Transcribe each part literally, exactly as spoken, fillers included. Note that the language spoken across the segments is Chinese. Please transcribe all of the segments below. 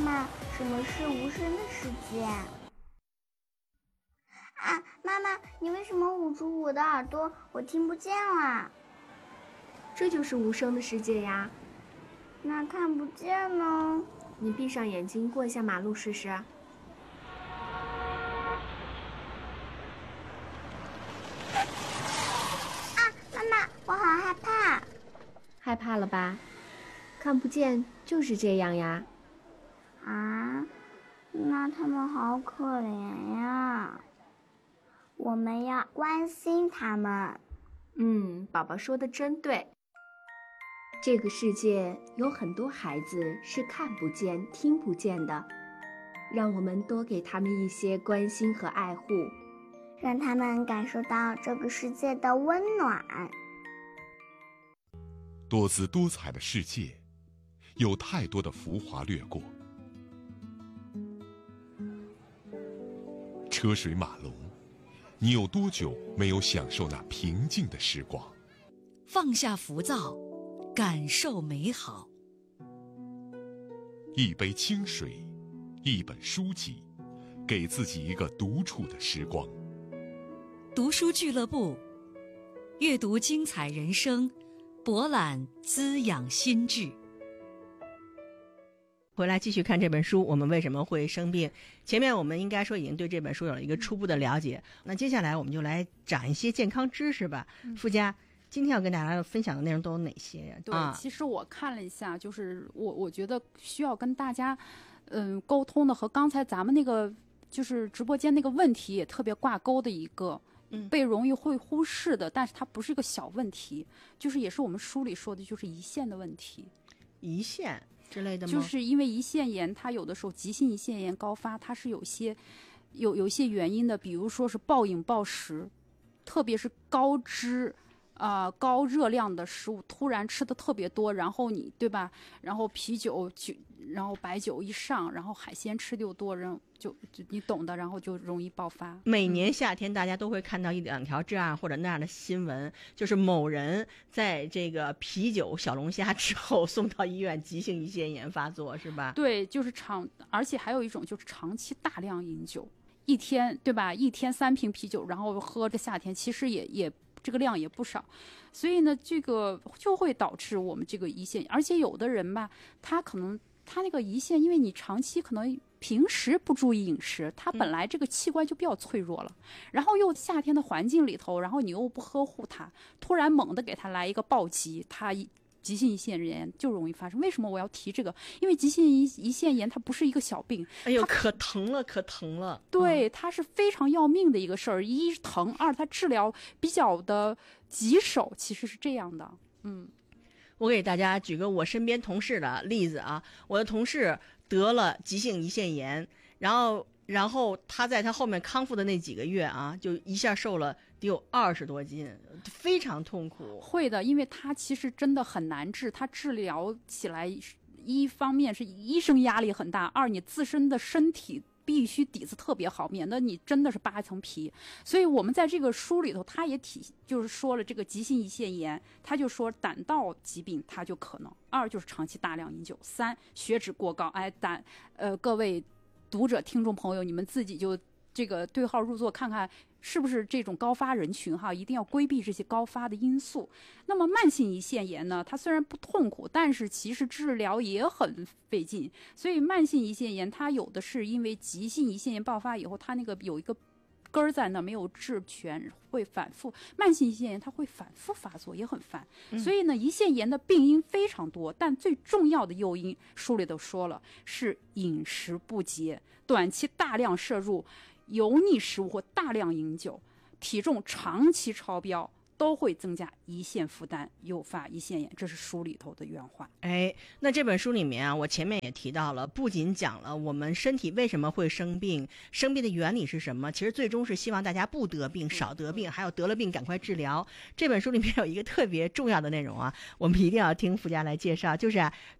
妈，什么是无声的世界？啊，妈妈，你为什么捂住我的耳朵？我听不见了。 这就是无声的世界呀。 那看不见呢？ 你闭上眼睛过一下马路试试。啊， 妈妈，我好害怕。 害怕了吧？看不见就是这样呀。 啊，那他们好可怜呀。我们要关心他们。 嗯，宝宝说的真对。这个世界有很多孩子是看不见、听不见的，让我们多给他们一些关心和爱护， 让他们感受到这个世界的温暖。 多姿多彩的世界，有太多的浮华掠过，车水马龙，你有多久没有享受那平静的时光？ 放下浮躁，感受美好。 一杯清水，一本书籍，给自己一个独处的时光。 读书俱乐部，阅读精彩人生，博览滋养心智。 回来继续看这本书，我们为什么会生病？前面我们应该说已经对这本书有了一个初步的了解，那接下来我们就来长一些健康知识吧。嗯、附加今天要跟大家分享的内容都有哪些呀？ 对、 啊， 其实我看了一下，就是我我觉得需要跟大家嗯沟通的和刚才咱们那个就是直播间那个问题也特别挂钩的一个。嗯，被容易会忽视的，但是它不是一个小问题，就是也是我们书里说的，就是胰腺的问题。 胰腺之类的吗？ 就是因为胰腺炎，它有的时候急性胰腺炎高发，它是有些有有一些原因的，比如说是暴饮暴食，特别是高脂啊、呃、高热量的食物突然吃的特别多，然后你对吧？然后啤酒酒，然后白酒一上，然后海鲜吃的又多，然后就就你懂的，然后就容易爆发。 每年夏天大家都会看到一两条这样或者那样的新闻，就是某人在这个啤酒小龙虾之后送到医院急性胰腺炎发作，是吧？ 对，就是长，而且还有一种就是长期大量饮酒，一天对吧？一天三瓶啤酒，然后喝着夏天，其实也也这个量也不少，所以呢，这个就会导致我们这个胰腺，而且有的人吧，他可能他那个胰腺，因为你长期可能平时不注意饮食，它本来这个器官就比较脆弱了，嗯、然后又夏天的环境里头，然后你又不呵护它，突然猛地给它来一个暴击，它急性胰腺炎就容易发生。为什么我要提这个？因为急性胰胰腺炎它不是一个小病， 哎呦，可疼了，可疼了。 对，它是非常要命的一个事儿。一疼，二它治疗比较的棘手，其实是这样的。嗯， 我给大家举个我身边同事的例子啊，我的同事得了急性胰腺炎，然后然后他在他后面康复的那几个月啊，就一下瘦了得有二十多斤，非常痛苦。 会的，因为他其实真的很难治，他治疗起来一方面是医生压力很大，二你自身的身体必须底子特别好，免得你真的是扒一层皮。所以我们在这个书里头，他也体就是说了这个急性胰腺炎，他就说胆道疾病它就可能，二就是长期大量饮酒，三血脂过高。哎，胆呃各位读者听众朋友，你们自己就这个对号入座，看看是不是这种高发人群哈，一定要规避这些高发的因素。那么慢性胰腺炎呢，它虽然不痛苦，但是其实治疗也很费劲。所以慢性胰腺炎它有的是因为急性胰腺炎爆发以后，它那个有一个根儿在那没有治全，会反复。慢性胰腺炎它会反复发作，也很烦。嗯、所以呢，胰腺炎的病因非常多，但最重要的诱因书里头说了，是饮食不节、短期大量摄入油腻食物或大量饮酒，体重长期超标，都会增加胰腺负担，诱发胰腺炎。这是书里头的原话。 哎，那这本书里面啊，我前面也提到了，不仅讲了我们身体为什么会生病，生病的原理是什么，其实最终是希望大家不得病、少得病，还有得了病赶快治疗。这本书里面有一个特别重要的内容啊，我们一定要听附加来介绍，就是啊，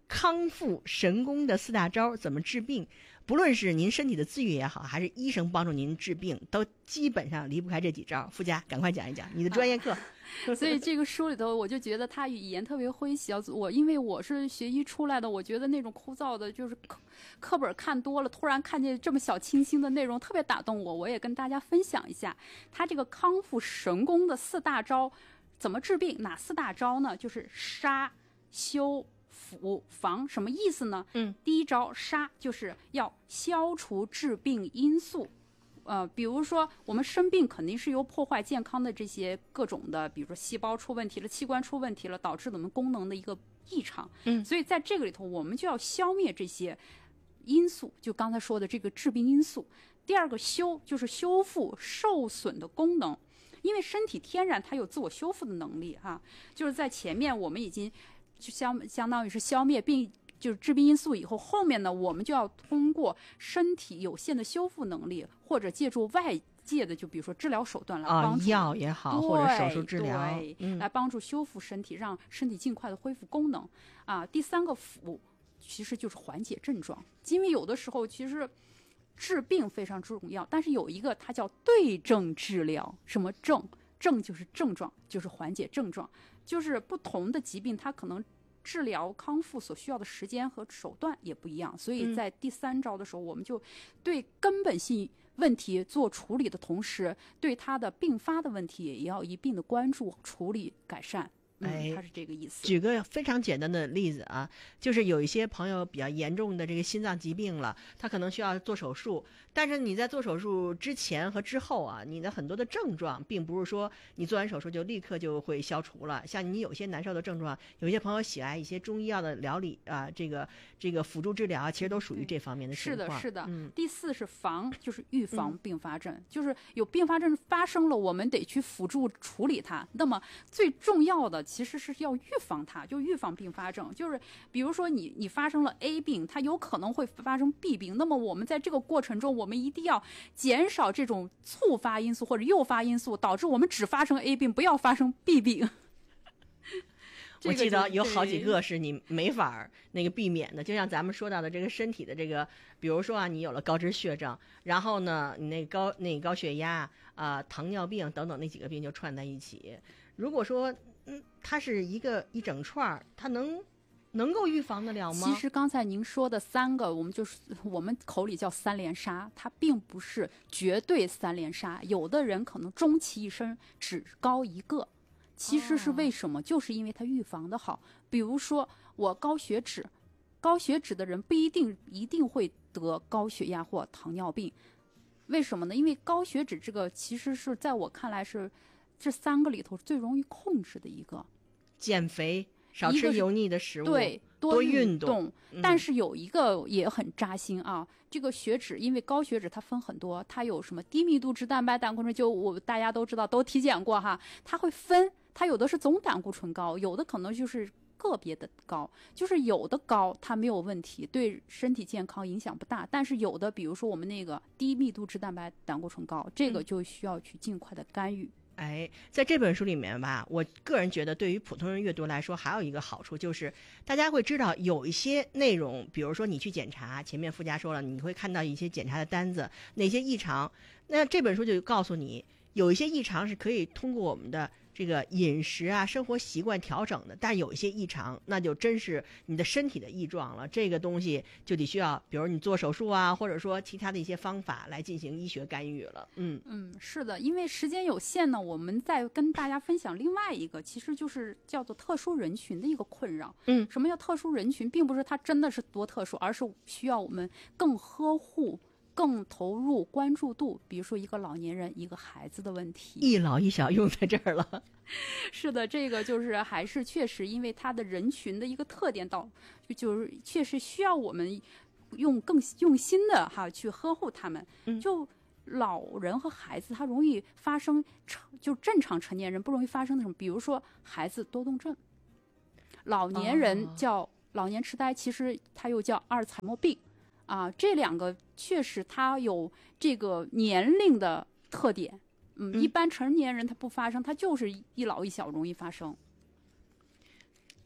康复神功的四大招怎么治病，不论是您身体的自愈也好，还是医生帮助您治病，都基本上离不开这几招。付佳，赶快讲一讲你的专业课。 啊、所以这个书里头，我就觉得他语言特别诙谐。我因为我是学医出来的，我觉得那种枯燥的，就是课课本看多了，突然看见这么小清新的内容，特别打动我。我也跟大家分享一下，他这个康复神功的四大招怎么治病？哪四大招呢？就是杀、修、辅、防。什么意思呢？ 嗯， 第一招杀就是要消除致病因素。呃，比如说我们生病肯定是由破坏健康的这些各种的，比如说细胞出问题了，器官出问题了，导致我们功能的一个异常。 嗯， 所以在这个里头，我们就要消灭这些因素，就刚才说的这个致病因素。第二个修就是修复受损的功能，因为身体天然它有自我修复的能力哈、啊。就是在前面我们已经就相相当于是消灭病。就是致病因素以后，后面呢，我们就要通过身体有限的修复能力，或者借助外界的，就比如说治疗手段来帮助、 哦、药也好，或者手术治疗， 对、 嗯， 来帮助修复身体，让身体尽快的恢复功能。啊，第三个辅其实就是缓解症状，因为有的时候其实治病非常重要，但是有一个它叫对症治疗。什么症？症就是症状，就是缓解症状，就是不同的疾病它可能治疗康复所需要的时间和手段也不一样，所以在第三招的时候，我们就对根本性问题做处理的同时，对它的并发的问题也要一并的关注、处理、改善。嗯，它是这个意思。 举个非常简单的例子啊，就是有一些朋友比较严重的这个心脏疾病了，他可能需要做手术，但是你在做手术之前和之后啊，你的很多的症状并不是说你做完手术就立刻就会消除了。像你有些难受的症状，有些朋友喜爱一些中医药的疗理啊，这个这个辅助治疗啊，其实都属于这方面的情况。 是的，是的。 嗯， 第四是防，就是预防并发症，嗯、就是有并发症发生了，我们得去辅助处理它。那么最重要的其实是要预防它，就预防并发症。就是比如说你你发生了 A 病，它有可能会发生 B 病，那么我们在这个过程中，我们一定要减少这种促发因素或者诱发因素，导致我们只发生 A 病，不要发生 B 病。 我记得有好几个是你没法那个避免的，就像咱们说到的这个身体的这个，比如说啊，你有了高脂血症，然后呢，你那高那个高血压啊、呃、糖尿病等等那几个病就串在一起。如果说嗯，它是一个一整串，它能能够预防得了吗？ 其实刚才您说的三个，我们就是我们口里叫三连杀，它并不是绝对三连杀。有的人可能终其一生只高一个，其实是为什么？哦、就是因为它预防的好。比如说我高血脂，高血脂的人不一定一定会得高血压或糖尿病，为什么呢？因为高血脂这个其实是在我看来是这三个里头最容易控制的一个。 减肥，少吃油腻的食物， 对， 多运动。 嗯、但是有一个也很扎心啊，这个血脂，因为高血脂它分很多，它有什么低密度脂蛋白胆固醇，就我大家都知道，都体检过哈，它会分，它有的是总胆固醇高，有的可能就是个别的高，就是有的高它没有问题，对身体健康影响不大，但是有的比如说我们那个低密度脂蛋白胆固醇高，这个就需要去尽快的干预。 哎，在这本书里面吧，我个人觉得对于普通人阅读来说，还有一个好处就是，大家会知道有一些内容，比如说你去检查，前面附加说了，你会看到一些检查的单子，哪些异常，那这本书就告诉你，有一些异常是可以通过我们的这个饮食啊、生活习惯调整的，但有一些异常，那就真是你的身体的异状了。这个东西就得需要，比如你做手术啊，或者说其他的一些方法来进行医学干预了。嗯嗯，是的，因为时间有限呢，我们再跟大家分享另外一个，其实就是叫做特殊人群的一个困扰。 嗯， 什么叫特殊人群？并不是它真的是多特殊，而是需要我们更呵护、更投入关注度，比如说一个老年人、一个孩子的问题， 一老一小用在这儿了。 是的，这个就是还是确实，因为它的人群的一个特点到，就是确实需要我们用更用心的哈去呵护他们。 嗯， 就老人和孩子，他容易发生就正常成年人不容易发生的什么，比如说孩子多动症，老年人叫老年痴呆，其实它又叫阿尔茨海默病。啊，这两个确实它有这个年龄的特点，嗯，嗯一般成年人他不发生，他就是一老一小容易发生。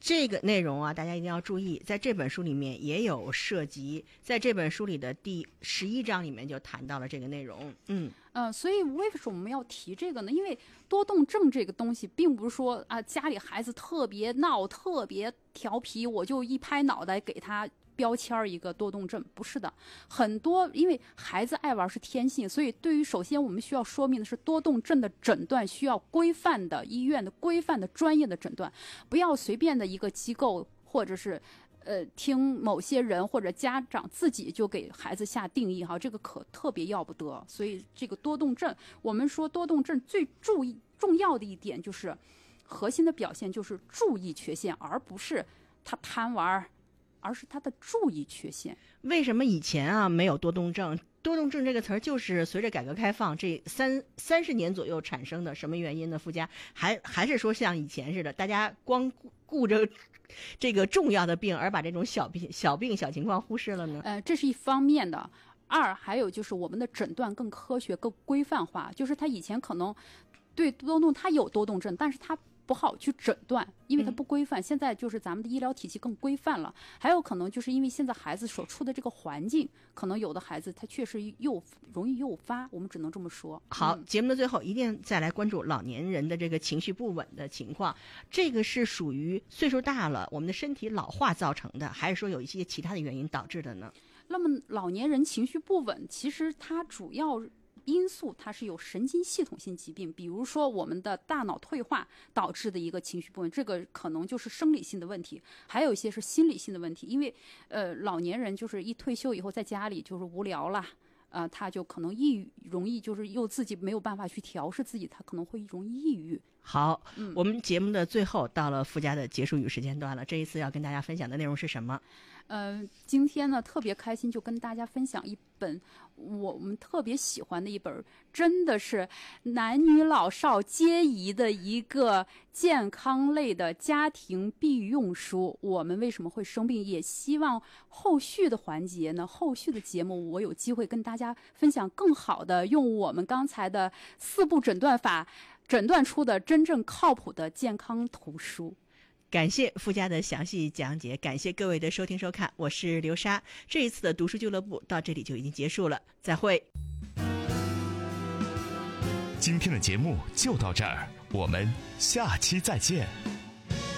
这个内容啊，大家一定要注意，在这本书里面也有涉及，在这本书里的第十一章里面就谈到了这个内容。嗯呃，所以为什么我们要提这个呢？因为多动症这个东西，并不是说啊，家里孩子特别闹、特别调皮，我就一拍脑袋给他标签一个多动症，不是的。很多因为孩子爱玩是天性，所以对于首先我们需要说明的是，多动症的诊断需要规范的医院的规范的专业的诊断，不要随便的一个机构或者是。呃，听某些人或者家长自己就给孩子下定义哈，这个可特别要不得。所以这个多动症，我们说多动症最注意重要的一点就是，核心的表现就是注意缺陷，而不是他贪玩，而是他的注意缺陷。 为什么以前啊没有多动症？多动症这个词儿就是随着改革开放这三三十年左右产生的，什么原因呢？附加还还是说像以前似的，大家光顾着这个重要的病，而把这种小病、小病、小情况忽视了呢？ 呃，这是一方面的。二，还有就是我们的诊断更科学、更规范化。就是他以前可能对多动，他有多动症，但是他不好去诊断，因为它不规范。嗯、现在就是咱们的医疗体系更规范了。还有可能就是因为现在孩子所处的这个环境，可能有的孩子他确实诱容易诱发，我们只能这么说。 好， 嗯、 节目的最后一定再来关注老年人的这个情绪不稳的情况，这个是属于岁数大了，我们的身体老化造成的，还是说有一些其他的原因导致的呢？ 那么老年人情绪不稳，其实它主要因素它是有神经系统性疾病，比如说我们的大脑退化导致的一个情绪不稳，这个可能就是生理性的问题，还有一些是心理性的问题。因为呃老年人就是一退休以后在家里就是无聊啦，呃他就可能抑郁，容易就是又自己没有办法去调试自己，他可能会容易抑郁。 好， 嗯、 我们节目的最后到了附加的结束语时间段了，这一次要跟大家分享的内容是什么？ 呃，今天呢特别开心，就跟大家分享一本我们特别喜欢的一本，真的是男女老少皆宜的一个健康类的家庭必用书。我们为什么会生病？也希望后续的环节呢，后续的节目我有机会跟大家分享更好的，用我们刚才的四步诊断法诊断出的真正靠谱的健康图书。 感谢附加的详细讲解，感谢各位的收听收看，我是刘莎。这一次的读书俱乐部到这里就已经结束了，再会。 今天的节目就到这儿，我们下期再见。